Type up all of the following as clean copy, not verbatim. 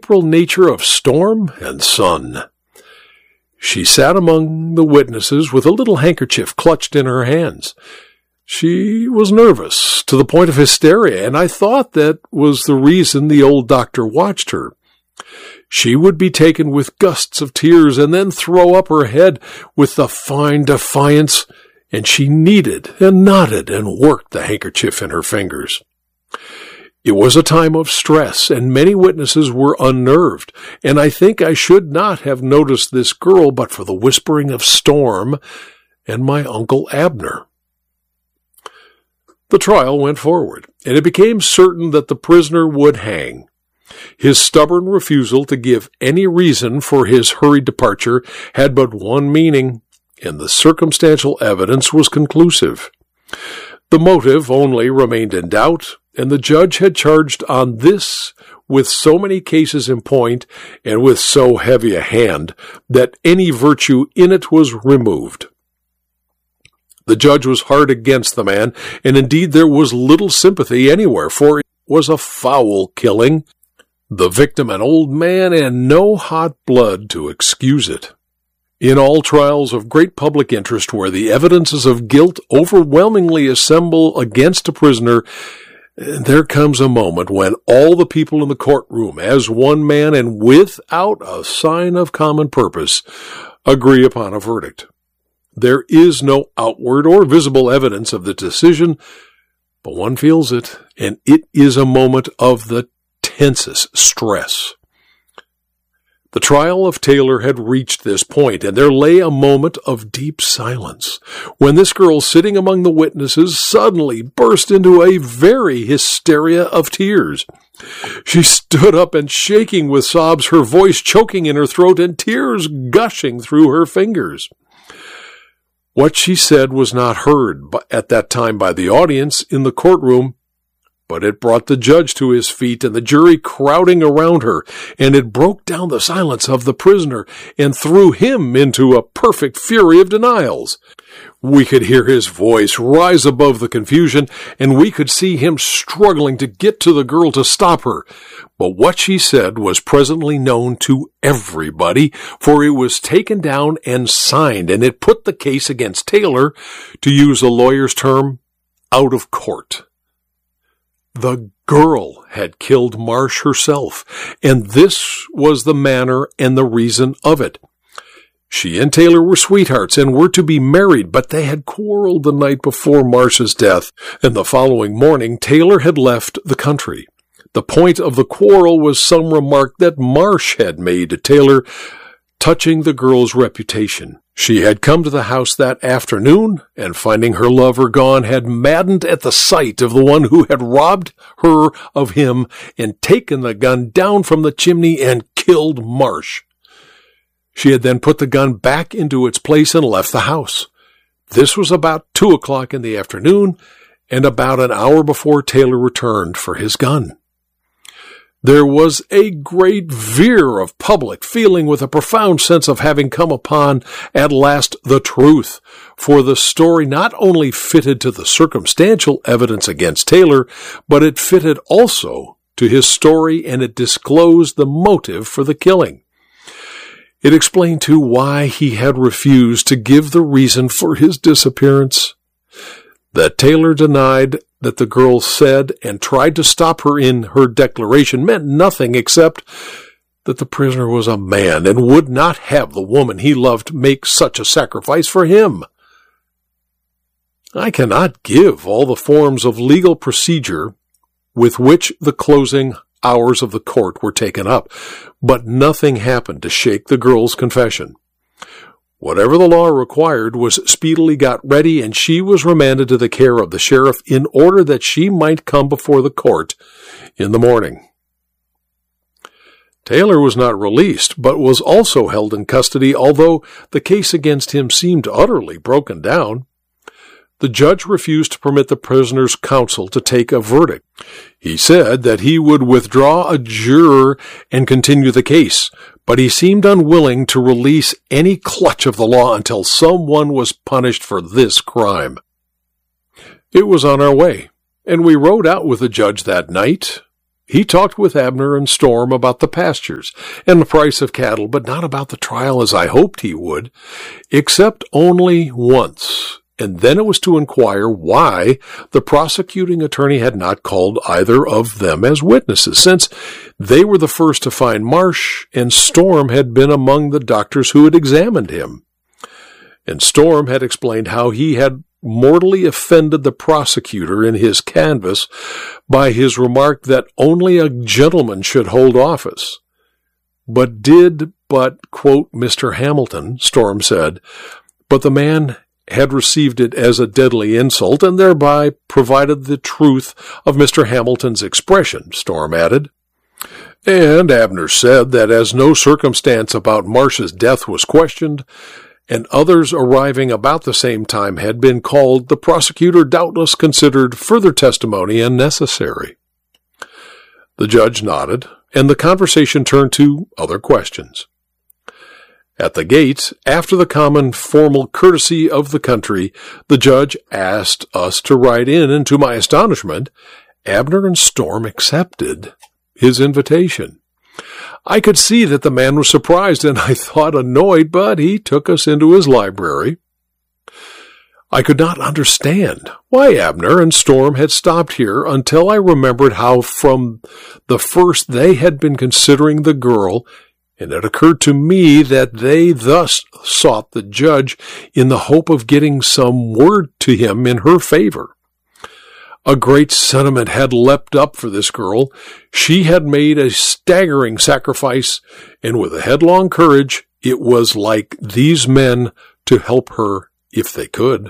April nature of storm and sun. She sat among the witnesses with a little handkerchief clutched in her hands. She was nervous to the point of hysteria, and I thought that was the reason the old doctor watched her. She would be taken with gusts of tears and then throw up her head with the fine defiance, and she kneaded and knotted and worked the handkerchief in her fingers. It was a time of stress, and many witnesses were unnerved, and I think I should not have noticed this girl but for the whispering of Storm and my Uncle Abner. The trial went forward, and it became certain that the prisoner would hang. His stubborn refusal to give any reason for his hurried departure had but one meaning, and the circumstantial evidence was conclusive. The motive only remained in doubt, and the judge had charged on this with so many cases in point and with so heavy a hand that any virtue in it was removed. The judge was hard against the man, and indeed there was little sympathy anywhere, for it was a foul killing, the victim an old man, and no hot blood to excuse it. In all trials of great public interest where the evidences of guilt overwhelmingly assemble against a prisoner, there comes a moment when all the people in the courtroom, as one man and without a sign of common purpose, agree upon a verdict. There is no outward or visible evidence of the decision, but one feels it, and it is a moment of the tensest stress. The trial of Taylor had reached this point, and there lay a moment of deep silence, when this girl sitting among the witnesses suddenly burst into a very hysteria of tears. She stood up and shaking with sobs, her voice choking in her throat and tears gushing through her fingers. What she said was not heard at that time by the audience in the courtroom, but it brought the judge to his feet and the jury crowding around her, and it broke down the silence of the prisoner and threw him into a perfect fury of denials. We could hear his voice rise above the confusion, and we could see him struggling to get to the girl to stop her. But what she said was presently known to everybody, for it was taken down and signed, and it put the case against Taylor, to use a lawyer's term, out of court. The girl had killed Marsh herself, and this was the manner and the reason of it. She and Taylor were sweethearts and were to be married, but they had quarreled the night before Marsh's death, and the following morning Taylor had left the country. The point of the quarrel was some remark that Marsh had made to Taylor touching the girl's reputation. She had come to the house that afternoon, and finding her lover gone, had maddened at the sight of the one who had robbed her of him and taken the gun down from the chimney and killed Marsh. She had then put the gun back into its place and left the house. This was about 2 o'clock in the afternoon, and about an hour before Taylor returned for his gun. There was a great veer of public feeling with a profound sense of having come upon at last the truth, for the story not only fitted to the circumstantial evidence against Taylor, but it fitted also to his story, and it disclosed the motive for the killing. It explained, too, why he had refused to give the reason for his disappearance. That Taylor denied that the girl said and tried to stop her in her declaration meant nothing except that the prisoner was a man and would not have the woman he loved make such a sacrifice for him. I cannot give all the forms of legal procedure with which the closing hours of the court were taken up, but nothing happened to shake the girl's confession. Whatever the law required was speedily got ready, and she was remanded to the care of the sheriff in order that she might come before the court in the morning. Taylor was not released, but was also held in custody, although the case against him seemed utterly broken down. The judge refused to permit the prisoner's counsel to take a verdict. He said that he would withdraw a juror and continue the case, but he seemed unwilling to release any clutch of the law until someone was punished for this crime. It was on our way, and we rode out with the judge that night, He talked with Abner and Storm about the pastures and the price of cattle, but not about the trial as I hoped he would, except only once. And then it was to inquire why the prosecuting attorney had not called either of them as witnesses, since they were the first to find Marsh, and Storm had been among the doctors who had examined him. And Storm had explained how he had mortally offended the prosecutor in his canvass by his remark that only a gentleman should hold office. But, quote, Mr. Hamilton, Storm said, but the man had received it as a deadly insult and thereby provided the truth of Mr. Hamilton's expression, Storm added. And Abner said that as no circumstance about Marsh's death was questioned, and others arriving about the same time had been called, the prosecutor doubtless considered further testimony unnecessary. The judge nodded, and the conversation turned to other questions. At the gate, after the common formal courtesy of the country, the judge asked us to ride in, and to my astonishment, Abner and Storm accepted his invitation. I could see that the man was surprised, and I thought annoyed, but he took us into his library. I could not understand why Abner and Storm had stopped here until I remembered how from the first they had been considering the girl, and it occurred to me that they thus sought the judge in the hope of getting some word to him in her favor. A great sentiment had leapt up for this girl. She had made a staggering sacrifice, and with a headlong courage, it was like these men to help her if they could.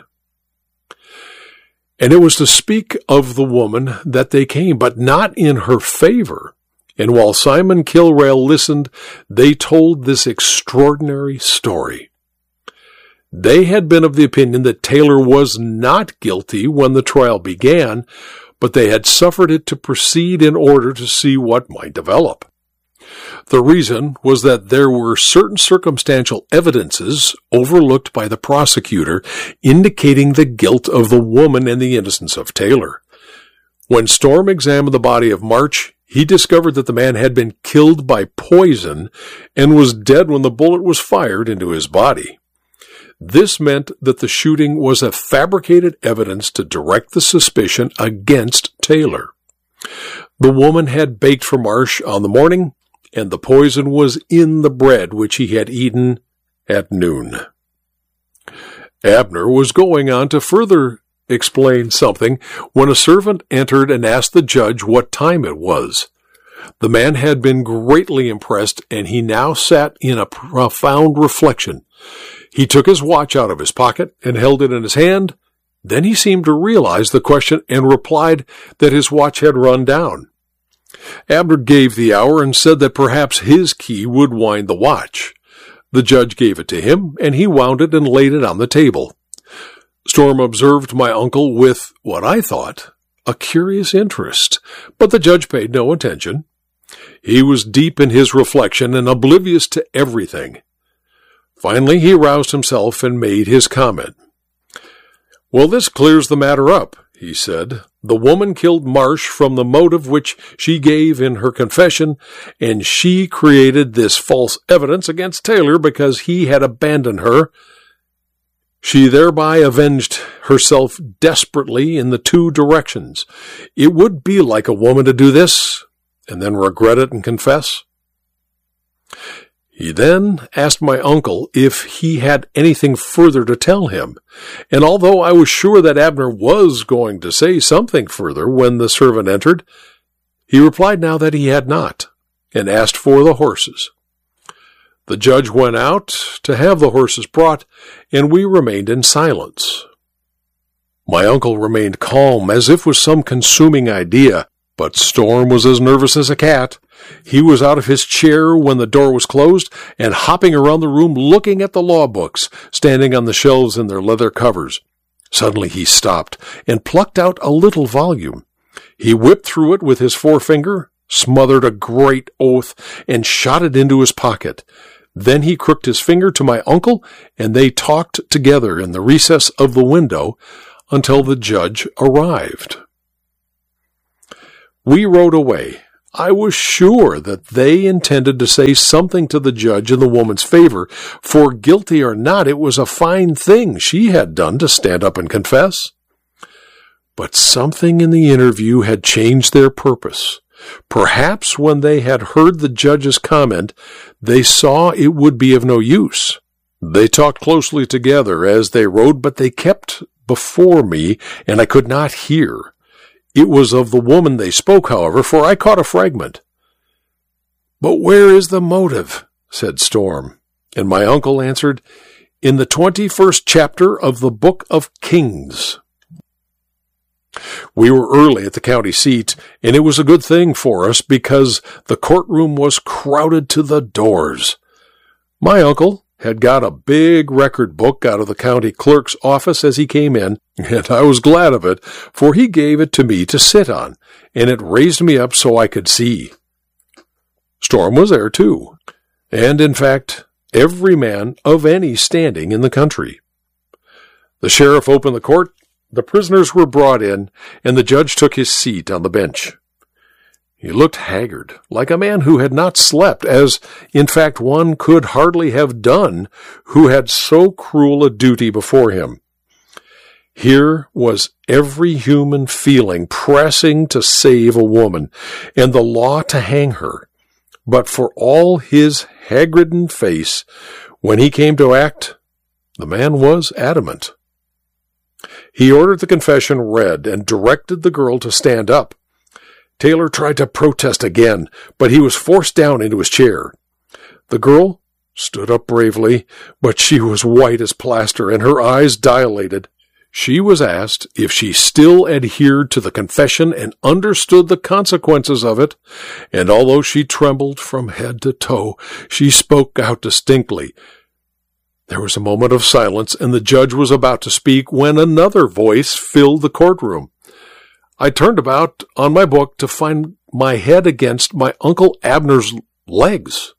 And it was to speak of the woman that they came, but not in her favor. And while Simon Kilrail listened, they told this extraordinary story. They had been of the opinion that Taylor was not guilty when the trial began, but they had suffered it to proceed in order to see what might develop. The reason was that there were certain circumstantial evidences overlooked by the prosecutor indicating the guilt of the woman and the innocence of Taylor. When Storm examined the body of March, he discovered that the man had been killed by poison and was dead when the bullet was fired into his body. This meant that the shooting was a fabricated evidence to direct the suspicion against Taylor. The woman had baked for Marsh on the morning, and the poison was in the bread which he had eaten at noon. Abner was going on to further explain something when a servant entered and asked the judge what time it was. The man had been greatly impressed, and he now sat in a profound reflection. He took his watch out of his pocket and held it in his hand. Then he seemed to realize the question and replied that his watch had run down. Abner gave the hour and said that perhaps his key would wind the watch. The judge gave it to him, and he wound it and laid it on the table. Storm observed my uncle with, what I thought, a curious interest, but the judge paid no attention. He was deep in his reflection and oblivious to everything. Finally, he roused himself and made his comment. Well, this clears the matter up, he said. The woman killed Marsh from the motive which she gave in her confession, and she created this false evidence against Taylor because he had abandoned her. She thereby avenged herself desperately in the two directions. It would be like a woman to do this, and then regret it and confess. He then asked my uncle if he had anything further to tell him, and although I was sure that Abner was going to say something further when the servant entered, he replied now that he had not, and asked for the horses. The judge went out to have the horses brought, and we remained in silence. My uncle remained calm, as if with some consuming idea, but Storm was as nervous as a cat. He was out of his chair when the door was closed and hopping around the room looking at the law books standing on the shelves in their leather covers. Suddenly he stopped and plucked out a little volume. He whipped through it with his forefinger, smothered a great oath, and shot it into his pocket. Then he crooked his finger to my uncle, and they talked together in the recess of the window until the judge arrived. We rode away, I was sure that they intended to say something to the judge in the woman's favor, for guilty or not, it was a fine thing she had done to stand up and confess. But something in the interview had changed their purpose. Perhaps when they had heard the judge's comment, they saw it would be of no use. They talked closely together as they rode, but they kept before me, and I could not hear. It was of the woman they spoke, however, for I caught a fragment. "But where is the motive?" said Storm. And my uncle answered, "In the 21st chapter of the Book of Kings." We were early at the county seat, and it was a good thing for us because the courtroom was crowded to the doors. My uncle had got a big record book out of the county clerk's office as he came in, and I was glad of it, for he gave it to me to sit on, and it raised me up so I could see. Storm was there, too, and, in fact, every man of any standing in the country. The sheriff opened the court, the prisoners were brought in, and the judge took his seat on the bench. He looked haggard, like a man who had not slept, as, in fact, one could hardly have done who had so cruel a duty before him. Here was every human feeling pressing to save a woman, and the law to hang her. But for all his hag-ridden face, when he came to act, the man was adamant. He ordered the confession read and directed the girl to stand up. Taylor tried to protest again, but he was forced down into his chair. The girl stood up bravely, but she was white as plaster and her eyes dilated. She was asked if she still adhered to the confession and understood the consequences of it, and although she trembled from head to toe, she spoke out distinctly. There was a moment of silence, and the judge was about to speak when another voice filled the courtroom. I turned about on my book to find my head against my Uncle Abner's legs.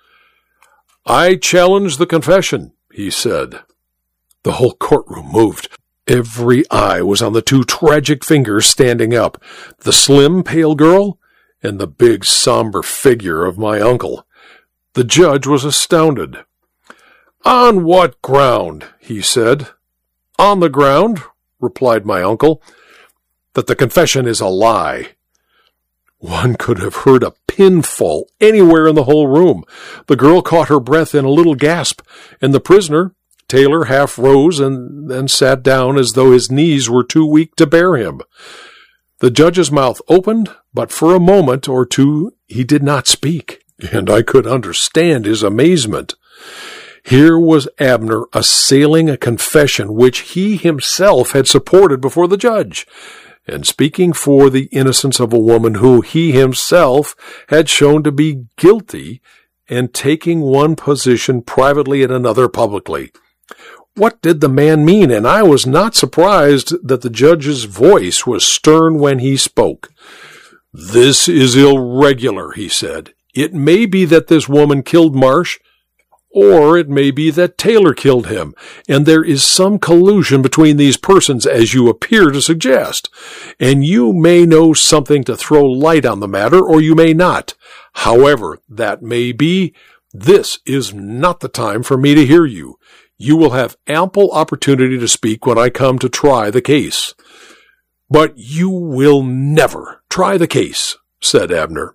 "I challenge the confession," he said. The whole courtroom moved. Every eye was on the two tragic fingers standing up, the slim, pale girl and the big, somber figure of my uncle. The judge was astounded. "On what ground?" he said. "On the ground," replied my uncle, "that the confession is a lie." One could have heard a pin fall anywhere in the whole room. The girl caught her breath in a little gasp, and the prisoner, Taylor, half rose and then sat down as though his knees were too weak to bear him. The judge's mouth opened, but for a moment or two he did not speak, and I could understand his amazement. Here was Abner assailing a confession which he himself had supported before the judge, and speaking for the innocence of a woman who he himself had shown to be guilty, and taking one position privately and another publicly. What did the man mean? And I was not surprised that the judge's voice was stern when he spoke. "This is irregular," he said. "It may be that this woman killed Marsh, or it may be that Taylor killed him, and there is some collusion between these persons, as you appear to suggest. And you may know something to throw light on the matter, or you may not. However that may be, this is not the time for me to hear you. You will have ample opportunity to speak when I come to try the case." "But you will never try the case," said Abner.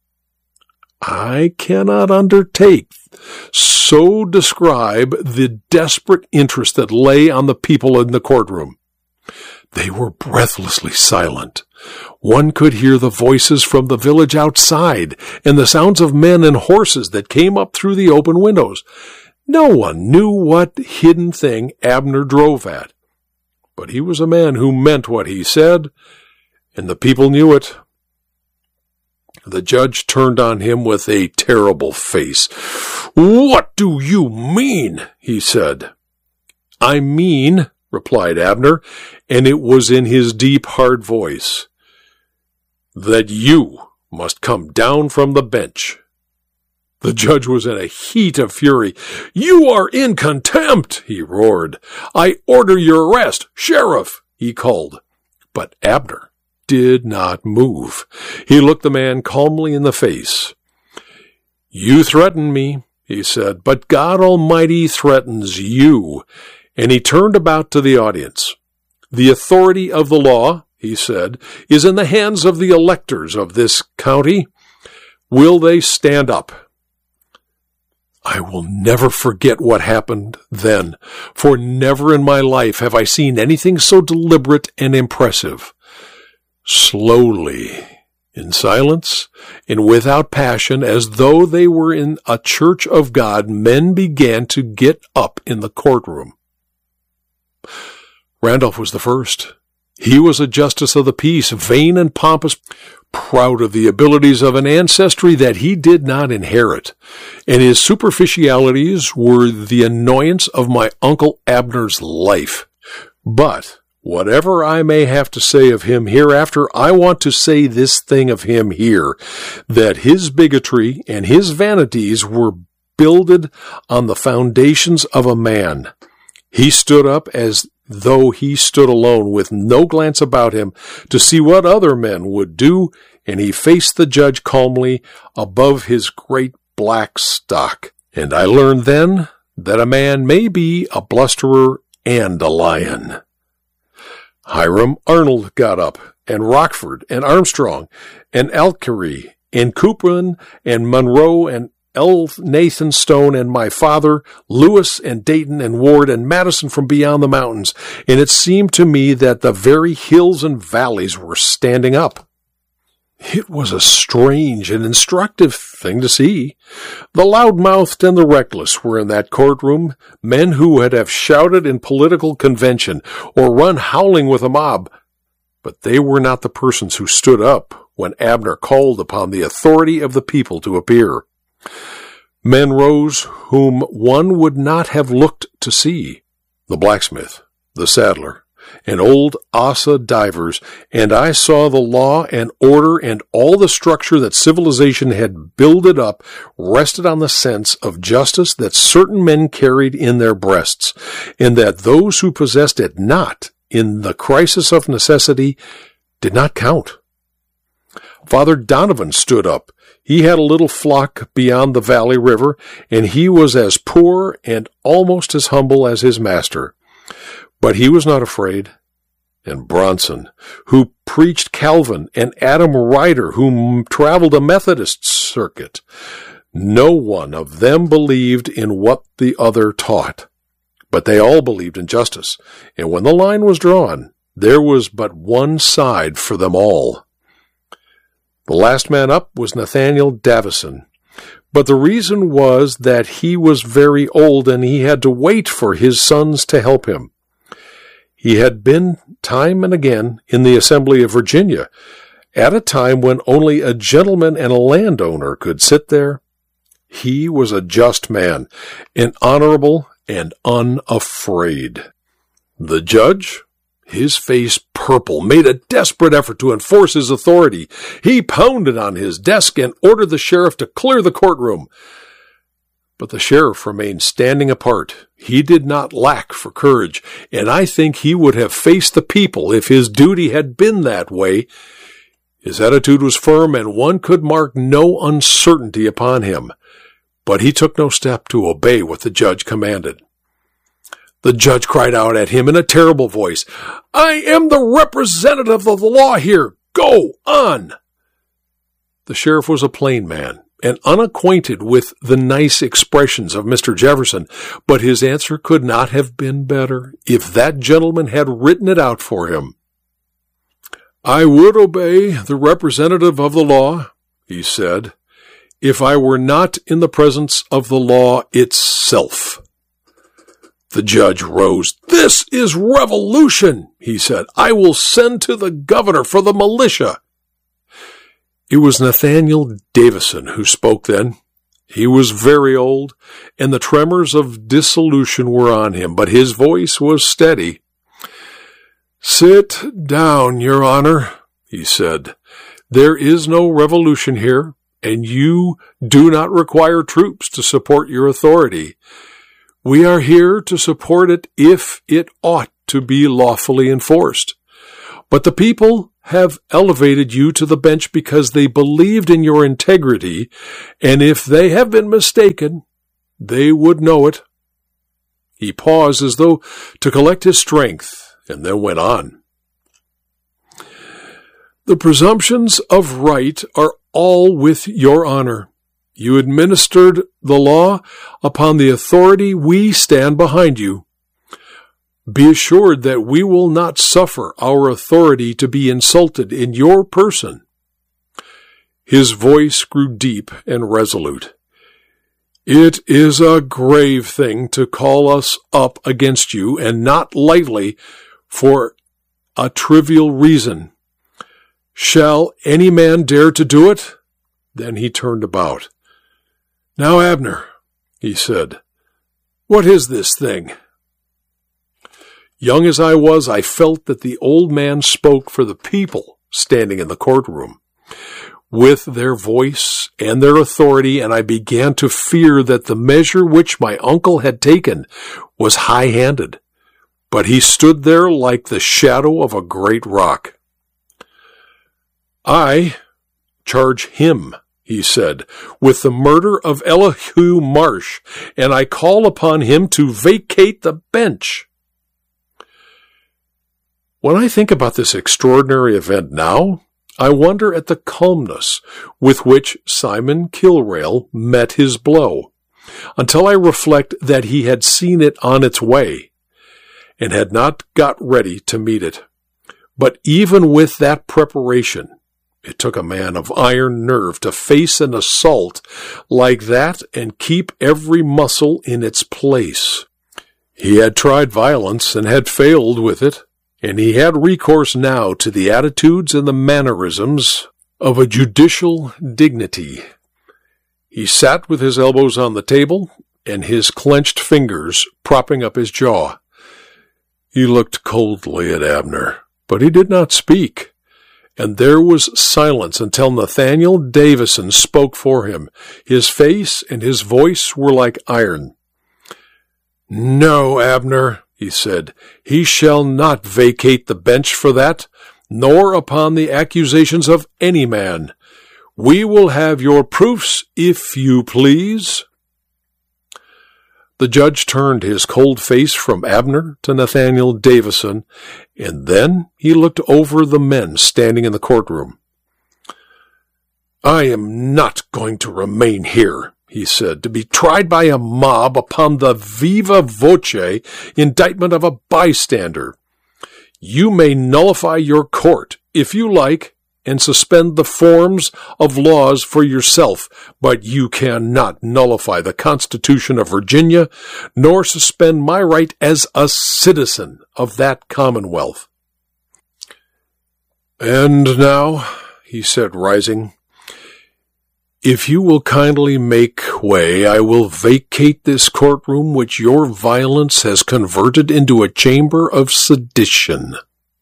I cannot undertake so describe the desperate interest that lay on the people in the courtroom. They were breathlessly silent. One could hear the voices from the village outside and the sounds of men and horses that came up through the open windows. No one knew what hidden thing Abner drove at, but he was a man who meant what he said, and the people knew it. The judge turned on him with a terrible face. "What do you mean?" he said. "I mean," replied Abner, and it was in his deep, hard voice, "that you must come down from the bench." The judge was in a heat of fury. "You are in contempt," he roared. "I order your arrest. Sheriff," he called. But Abner did not move. He looked the man calmly in the face. "You threaten me," he said, "but God Almighty threatens you." And he turned about to the audience. "The authority of the law," he said, "is in the hands of the electors of this county. Will they stand up?" I will never forget what happened then, for never in my life have I seen anything so deliberate and impressive. Slowly, in silence, and without passion, as though they were in a church of God, men began to get up in the courtroom. Randolph was the first. He was a justice of the peace, vain and pompous, proud of the abilities of an ancestry that he did not inherit, and his superficialities were the annoyance of my Uncle Abner's life. But whatever I may have to say of him hereafter, I want to say this thing of him here, that his bigotry and his vanities were builded on the foundations of a man. He stood up as though he stood alone, with no glance about him to see what other men would do, and he faced the judge calmly above his great black stock. And I learned then that a man may be a blusterer and a lion. Hiram Arnold got up, and Rockford, and Armstrong, and Alkery, and Coupland, and Monroe, and L. Nathan Stone, and my father, Lewis, and Dayton, and Ward, and Madison from beyond the mountains, and it seemed to me that the very hills and valleys were standing up. It was a strange and instructive thing to see. The loud-mouthed and the reckless were in that courtroom, men who would have shouted in political convention or run howling with a mob, but they were not the persons who stood up when Abner called upon the authority of the people to appear. Men rose whom one would not have looked to see, the blacksmith, the saddler, and old Asa Divers, and I saw the law and order and all the structure that civilization had builded up rested on the sense of justice that certain men carried in their breasts, and that those who possessed it not in the crisis of necessity did not count. Father Donovan stood up. He had a little flock beyond the Valley River, and he was as poor and almost as humble as his master. But he was not afraid. And Bronson, who preached Calvin, and Adam Ryder, who traveled a Methodist circuit, no one of them believed in what the other taught. But they all believed in justice, and when the line was drawn, there was but one side for them all. The last man up was Nathaniel Davison, but the reason was that he was very old and he had to wait for his sons to help him. He had been time and again in the Assembly of Virginia, at a time when only a gentleman and a landowner could sit there. He was a just man, an honorable and unafraid. The judge, his face purple, made a desperate effort to enforce his authority. He pounded on his desk and ordered the sheriff to clear the courtroom. But the sheriff remained standing apart. He did not lack for courage, and I think he would have faced the people if his duty had been that way. His attitude was firm, and one could mark no uncertainty upon him. But he took no step to obey what the judge commanded. The judge cried out at him in a terrible voice, "I am the representative of the law here. Go on!" The sheriff was a plain man, and unacquainted with the nice expressions of Mr. Jefferson, but his answer could not have been better if that gentleman had written it out for him. "I would obey the representative of the law," he said, "if I were not in the presence of the law itself." The judge rose. "This is revolution," he said. "I will send to the governor for the militia." It was Nathaniel Davison who spoke then. He was very old, and the tremors of dissolution were on him, but his voice was steady. "Sit down, Your Honor," he said. "There is no revolution here, and you do not require troops to support your authority. We are here to support it if it ought to be lawfully enforced. But the people have elevated you to the bench because they believed in your integrity, and if they have been mistaken, they would know it." He paused as though to collect his strength, and then went on. "The presumptions of right are all with your honor. You administered the law upon the authority. We stand behind you. Be assured that we will not suffer our authority to be insulted in your person." His voice grew deep and resolute. "It is a grave thing to call us up against you, and not lightly, for a trivial reason. Shall any man dare to do it?" Then he turned about. "Now, Abner," he said, "what is this thing?" Young as I was, I felt that the old man spoke for the people standing in the courtroom, with their voice and their authority, and I began to fear that the measure which my uncle had taken was high-handed. But he stood there like the shadow of a great rock. "I charge him," he said, "with the murder of Elihu Marsh, and I call upon him to vacate the bench." When I think about this extraordinary event now, I wonder at the calmness with which Simon Kilrail met his blow, until I reflect that he had seen it on its way, and had not got ready to meet it. But even with that preparation, it took a man of iron nerve to face an assault like that and keep every muscle in its place. He had tried violence and had failed with it, and he had recourse now to the attitudes and the mannerisms of a judicial dignity. He sat with his elbows on the table and his clenched fingers propping up his jaw. He looked coldly at Abner, but he did not speak, and there was silence until Nathaniel Davison spoke for him. His face and his voice were like iron. "No, Abner," he said, "he shall not vacate the bench for that, nor upon the accusations of any man. We will have your proofs, if you please." The judge turned his cold face from Abner to Nathaniel Davison, and then he looked over the men standing in the courtroom. "I am not going to remain here," he said, "to be tried by a mob upon the viva voce indictment of a bystander. You may nullify your court, if you like, and suspend the forms of laws for yourself, but you cannot nullify the Constitution of Virginia, nor suspend my right as a citizen of that Commonwealth." "And now," he said, rising, "if you will kindly make way, I will vacate this courtroom which your violence has converted into a chamber of sedition."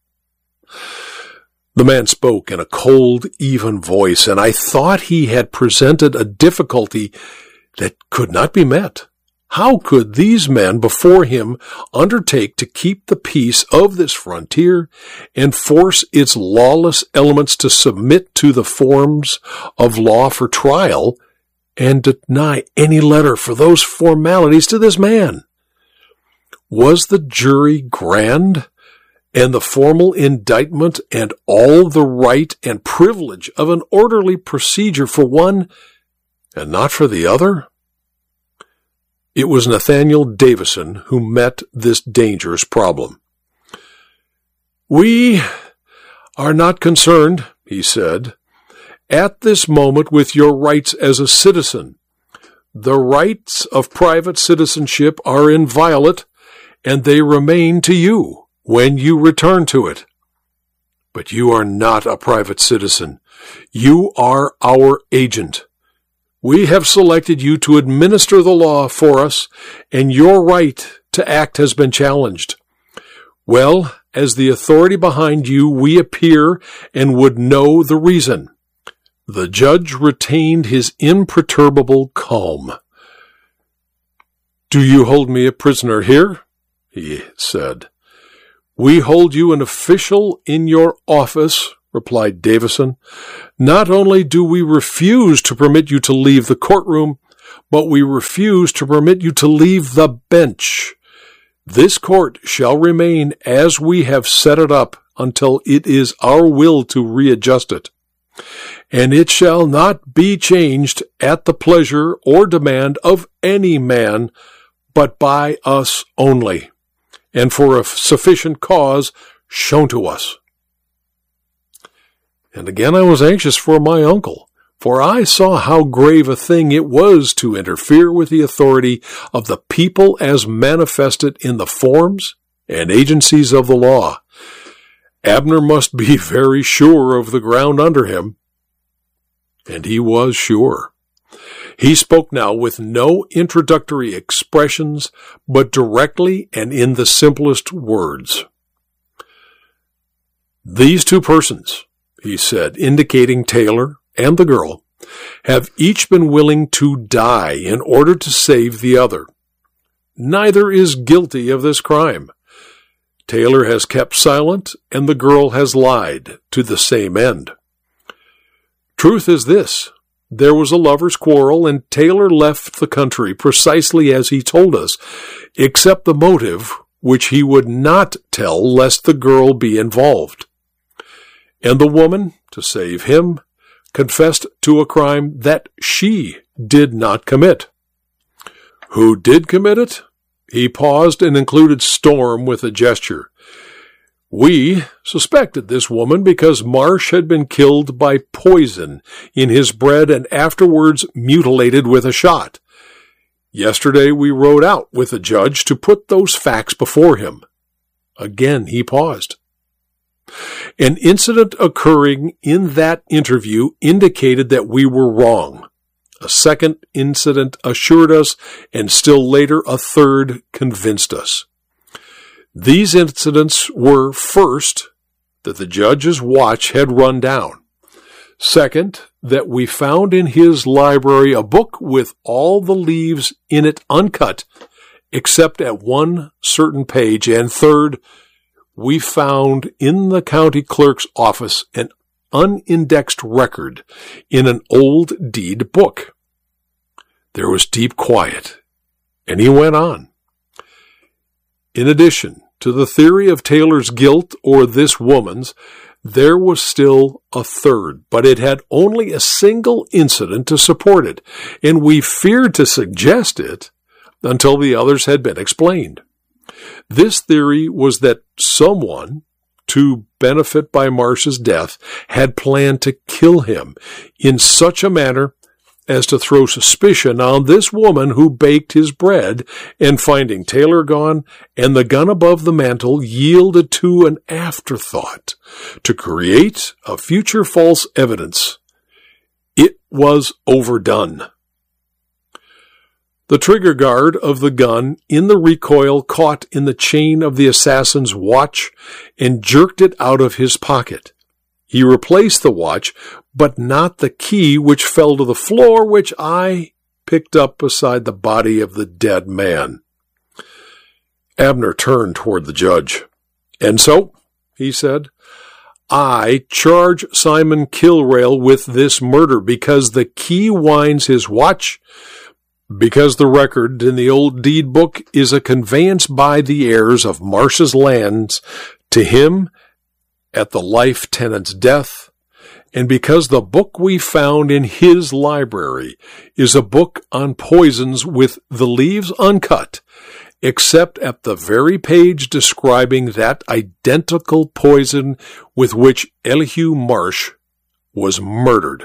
The man spoke in a cold, even voice, and I thought he had presented a difficulty that could not be met. How could these men before him undertake to keep the peace of this frontier and force its lawless elements to submit to the forms of law for trial and deny any letter for those formalities to this man? Was the jury grand, and the formal indictment and all the right and privilege of an orderly procedure for one and not for the other? It was Nathaniel Davison who met this dangerous problem. "We are not concerned," he said, "at this moment with your rights as a citizen. The rights of private citizenship are inviolate, and they remain to you when you return to it. But you are not a private citizen. You are our agent. We have selected you to administer the law for us, and your right to act has been challenged. Well, as the authority behind you, we appear and would know the reason." The judge retained his imperturbable calm. "Do you hold me a prisoner here?" he said. "We hold you an official in your office," replied Davison. "Not only do we refuse to permit you to leave the courtroom, but we refuse to permit you to leave the bench. This court shall remain as we have set it up until it is our will to readjust it. And it shall not be changed at the pleasure or demand of any man, but by us only, and for a sufficient cause shown to us." And again I was anxious for my uncle, for I saw how grave a thing it was to interfere with the authority of the people as manifested in the forms and agencies of the law. Abner must be very sure of the ground under him. And he was sure. He spoke now with no introductory expressions, but directly and in the simplest words. "These two persons," he said, indicating Taylor and the girl, "have each been willing to die in order to save the other. Neither is guilty of this crime. Taylor has kept silent, and the girl has lied to the same end. Truth is this: there was a lover's quarrel, and Taylor left the country precisely as he told us, except the motive, which he would not tell lest the girl be involved. And the woman, to save him, confessed to a crime that she did not commit. Who did commit it?" He paused and included Storm with a gesture. "We suspected this woman because Marsh had been killed by poison in his bread and afterwards mutilated with a shot. Yesterday we rode out with the judge to put those facts before him." Again he paused. "An incident occurring in that interview indicated that we were wrong. A second incident assured us, and still later a third convinced us. These incidents were, first, that the judge's watch had run down. Second, that we found in his library a book with all the leaves in it uncut, except at one certain page. And third, we found in the county clerk's office an unindexed record in an old deed book." There was deep quiet, and he went on. "In addition to the theory of Taylor's guilt or this woman's, there was still a third, but it had only a single incident to support it, and we feared to suggest it until the others had been explained. This theory was that someone, to benefit by Marsh's death, had planned to kill him in such a manner as to throw suspicion on this woman who baked his bread, and finding Taylor gone and the gun above the mantel, yielded to an afterthought to create a future false evidence. It was overdone. The trigger guard of the gun in the recoil caught in the chain of the assassin's watch and jerked it out of his pocket. He replaced the watch, but not the key, which fell to the floor, which I picked up beside the body of the dead man." Abner turned toward the judge. "And so," he said, "I charge Simon Kilrail with this murder because the key winds his watch, because the record in the old deed book is a conveyance by the heirs of Marsh's lands to him at the life tenant's death, and because the book we found in his library is a book on poisons with the leaves uncut, except at the very page describing that identical poison with which Elihu Marsh was murdered."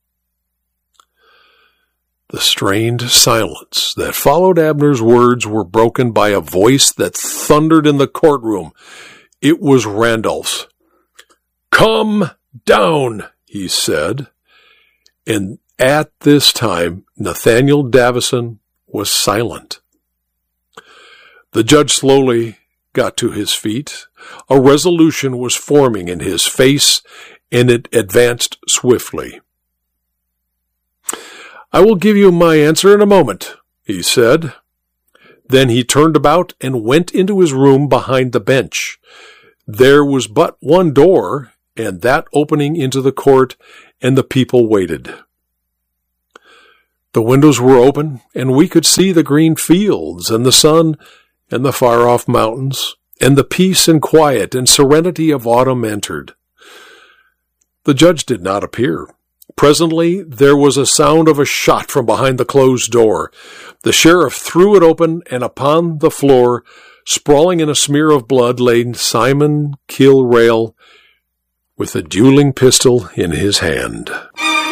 The strained silence that followed Abner's words were broken by a voice that thundered in the courtroom. It was Randolph's. "Come down," he said, and at this time Nathaniel Davison was silent. The judge slowly got to his feet. A resolution was forming in his face, and it advanced swiftly. "I will give you my answer in a moment," he said. Then he turned about and went into his room behind the bench. There was but one door, and that opening into the court, and the people waited. The windows were open, and we could see the green fields, and the sun, and the far-off mountains, and the peace and quiet and serenity of autumn entered. The judge did not appear. Presently there was a sound of a shot from behind the closed door. The sheriff threw it open, and upon the floor, sprawling in a smear of blood, lay Simon Kilrail with a dueling pistol in his hand.